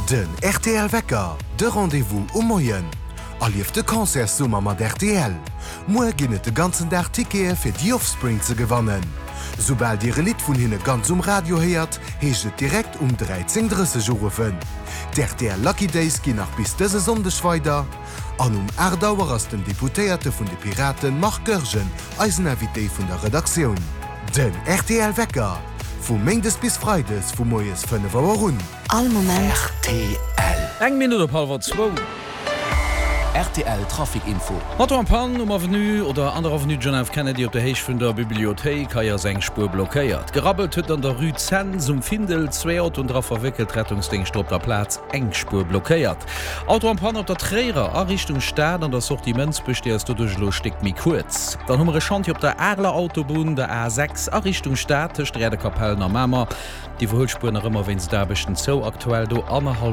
Den RTL Wecker, de Rendezvous um Moien. Allief de Konzertsummer mat RTL. Moe ginnet de ganzen der Tickets fir die Offspring ze gewannen. Sobald Di Lied vun hinne ganz Radio heiert, heecht direkt 13:30 Uhr. RTL Lucky Days gin nach bis dëse Sondeschweider. An Erdauer ass den Deputéierte vun de Piraten Marc Görgen als Invité vun der Redaktion. Den RTL Wecker. Vom Mendes bis Freides vom Moes 5 Uhr rund. All Moment. RTL. 1 Minute op 1:30. RTL Trafikinfo. Auto am Pan Avenue oder andere Avenue John F. Kennedy op der Heich vun der Bibliothek haier seg Spur blockéiert. Gerabbelt huet an der Rue 10 zum Findel 2 Auto und drauf verwickelt Rettungsding stop der Platz Engspur blockéiert. Auto am Pan op der Träger a Richtung Staat an der Sortiments besteest du durchlo stick mi kurz. Dann hummer Chanti op der Adler Autobahn der A6 a Richtung Staat Sträde Kapellen am Mammer. Die Verholspuren immer wenns derbechten zo aktuell do 1,5